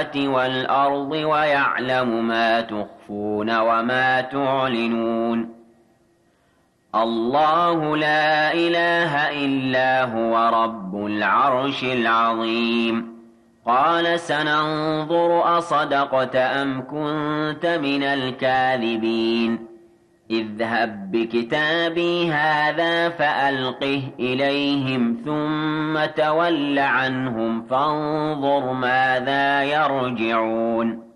السماوات والأرض ويعلم ما تخفون وما تعلنون. الله لا إله إلا هو رب العرش العظيم. قال سننظر أصدقت أم كنت من الكاذبين. اذهب بكتابي هذا فألقه إليهم ثم تول عنهم فانظر ماذا يرجعون.